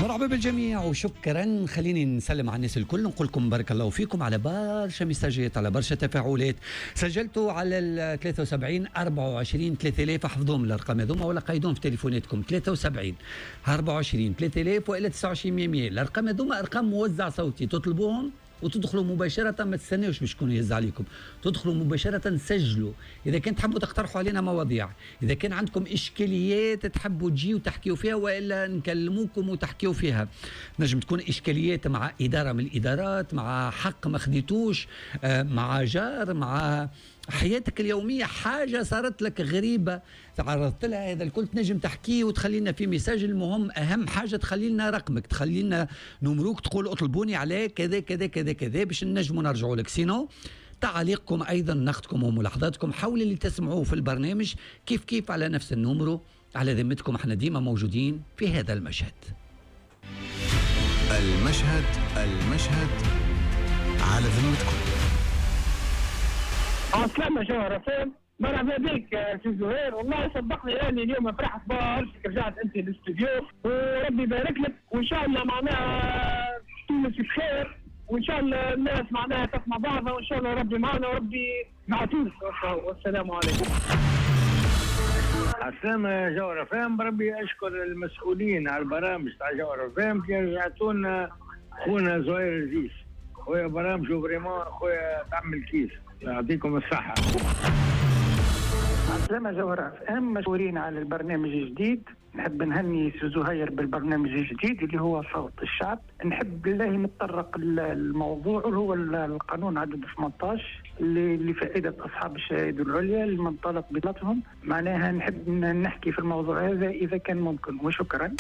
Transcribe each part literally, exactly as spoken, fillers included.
مرحبا بالجميع وشكرا. خليني نسلم على الناس الكل، نقول لكم بارك الله فيكم على برشا مساجات، على برشا تفاعلات سجلتوا على ال ثلاثة وسبعين أربعة وعشرين ثلاثة آلاف. احفظوهم الارقام هذوما ولا قيدوهم في تليفوناتكم، ثلاثة وسبعين أربعة وعشرين ثلاثة آلاف والا تسعة وعشرين مية. الارقام هذوما ارقام موزع صوتي، تطلبوهم وتدخلوا مباشرة، ما تستناوش باش يكون يهز عليكم، تدخلوا مباشرة سجلوا. إذا كنت تحبوا تقترحوا علينا مواضيع، إذا كان عندكم إشكاليات تحبوا تجيوا تحكيوا فيها وإلا نكلموكم وتحكيوا فيها، نجم تكون إشكاليات مع إدارة من الإدارات، مع حق ما خديتوش، مع جار، مع حياتك اليومية، حاجة صارت لك غريبة تعرضت لها، هذا الكل تنجم تحكيه وتخلينا في مساج. المهم أهم حاجة تخلي لنا رقمك، تخلي لنا نمروك، تقول اطلبوني عليه كذا كذا كذا كذا باش نجموا نرجعوا لك. سينو تعليقكم أيضا، نقدكم وملاحظاتكم حول اللي تسمعوه في البرنامج كيف كيف على نفس النمرو. على ذمتكم احنا ديما موجودين في هذا المشهد. المشهد المشهد على ذمتكم. السلام جوهر فين مرحبا بك سي زهير. والله صدقني يعني اليوم فرحت برشا رجعت انت للاستوديو، وربي يبارك لك، وان شاء الله معناها تونس بخير، وان شاء الله الناس معناها تسمع بعضها، وان شاء الله ربي معنا وربي مع تونس. والسلام عليكم. السلام جوهر فهم. بربي اشكر المسؤولين على البرامج تاع جوهر فهم كي رجعتونا خونا زهير الزيس، خويا برامج فريمون خويا تعمل كيس، يعطيكم الصحة. السلام جوهر أهم مشكورين على البرنامج الجديد. نحب نهني سي زهير بالبرنامج الجديد اللي هو صوت الشعب. نحب بالله نتطرق الموضوع اللي هو القانون عدد ثمانية عشر اللي لفائدة أصحاب الشهادة العليا المنطلق بطلتهم. معناها نحب نحكي في الموضوع هذا إذا كان ممكن، وشكرا.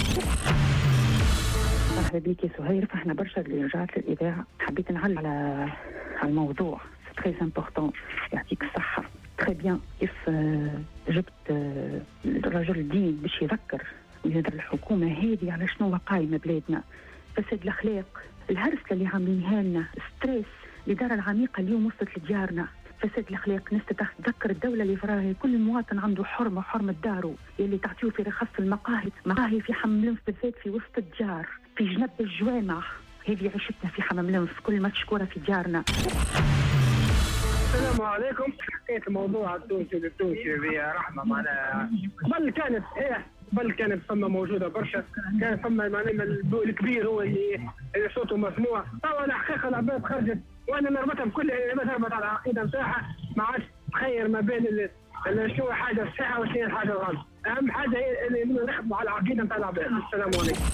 مرحبا بك يا سهير. فاحنا برشا اللي رجعت للإذاعة حبيت نعلق على على الموضوع très important. يعطيك الصحة. très bien. كيف جبت الرجل الدين باش يذكر ويهدر الحكومة هذه على شنو قايمة بلادنا، فساد الأخلاق، الهرسة اللي عاملينها لنا، ستريس، الإدارة العميقة اليوم وصلت لديارنا، فساد الأخلاق. ناس تذكر الدولة اللي فراها كل مواطن عنده حرمة، حرمة داره اللي تعطيه في رخص المقاهي، مقاهي في حمام لنف بالذات في وسط الديار، في جنب الجوامع. هذه عيشتنا في حمام لنف، كل ما تشكرها في ديارنا. السلام عليكم. حكيت الموضوع التونسي للتونسي هذه رحمه، معناها قبل كانت ايه قبل كانت فما موجوده برشا، كان فما معناها الكبير هو اللي اللي صوته مسموع. طبعا الحقيقه العباد خرجت، وانا نربطها بكل نربط على العقيده نتاعها، ما عادش تخير ما بين شنو حاجه الصحه وشنو الحاجه الغلط. اهم حاجه هي اللي نخدموا على العقيده نتاع العباد. السلام عليكم.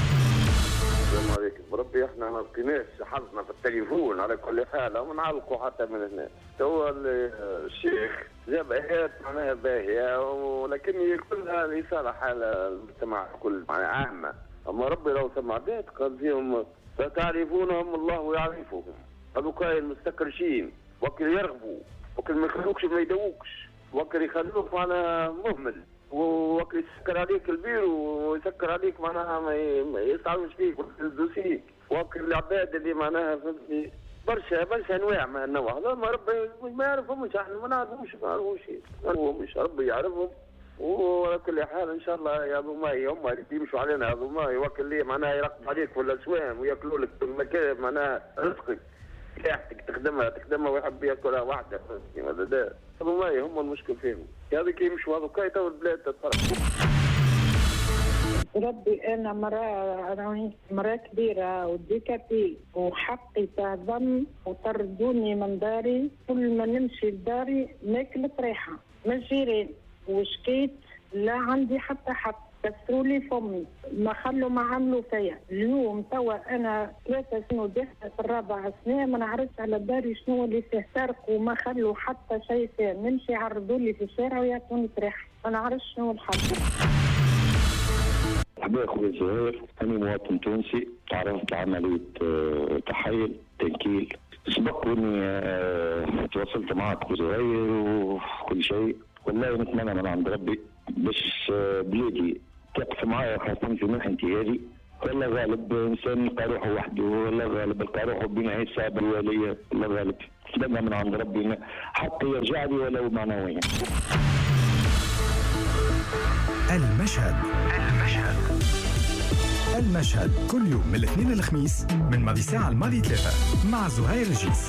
السلام عليكم. بربي احنا ما لقيناش حظنا في التليفون على كل حال، وما نعلقوا حتى من هنا. هو الشيخ جاب ايات معناها باهيه، ولكن كلها لصالح المجتمع كل معناها عامه. اما ربي لو سمعت قال فيهم فتعرفونهم الله يعرفهم، هذوك المستكرشين وكل يرغبوا وكل ما يخلوكش ما يدوكش، وكل يخلوك معناها مهمل، وكل يسكر عليك البير ويسكر عليك معناها ما يصعدوش فيك ويهزوش، وكل العباد اللي معناها فهمتني برشا برشا انواع من النوع هذا. ما ربي ما يعرفهمش، احنا ما نعرفهمش ما نعرفوش مش ربي يعرفهم. وعلى كل حال ان شاء الله يا ابو ماي هم اللي يمشوا علينا، يا ابو ماي وكل لي معناها يرقب عليك في الاسوام وياكلوا لك في المكان معناها رزقك، ساعتك تخدمها تخدمها ويحب ياكلها وحده. هذا ابو ماي هم المشكل فيهم، هذيك يمشوا هذوك تو البلاد تتفرق. ربي انا مراه مراه كبيره وديكابي وحقي تاع ضم وطردوني من داري، كل ما نمشي لداري ناكل طريحه من الجيران، وشكيت لا عندي حتى حق، كسروا لي فمي، ما خلوا ما عملوا فيا. اليوم توا انا ثلاثة سنين داخله في الرابعه سنه ما نعرفش على داري شنو اللي فيه، سرقوا وما خلوا حتى شيء فيه، نمشي يعرضوا لي في الشارع ويعطوني طريحه، ما نعرفش شنو الحل. مرحبا خويا زهير. أنا مواطن تونسي، تعرضت لعملية تحيل تنكيل، سبق وإني تواصلت معك وزهير وكل شيء. والله نتمنى من عند ربي باش بلادي تقف معايا، خاصة في محنتي هذه. ولا غالب إنسان يلقى روحه وحده، ولا غالب يلقى روحه بين عصابة الوالية، ولا غالب نتمنى من عند ربي حتى يرجع لي ولو معنويا. المشهد المشهد المشهد كل يوم من الاثنين للخميس من ماضي ساعة الماضي ثلاثة مع زهير الجيس.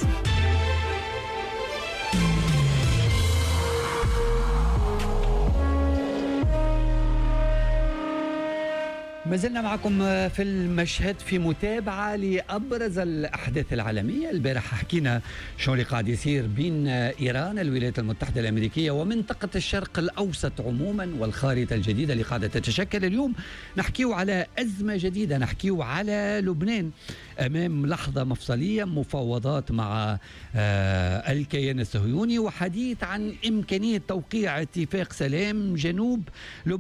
ما زلنا معكم في المشهد في متابعة لأبرز الأحداث العالمية. البارح حكينا شو اللي قاعد يصير بين إيران الولايات المتحدة الأمريكية ومنطقة الشرق الأوسط عموما والخارطة الجديدة اللي قاعدة تتشكل. اليوم نحكيو على أزمة جديدة، نحكيو على لبنان أمام لحظة مفصلية، مفاوضات مع الكيان الصهيوني وحديث عن إمكانية توقيع اتفاق سلام جنوب لبنان.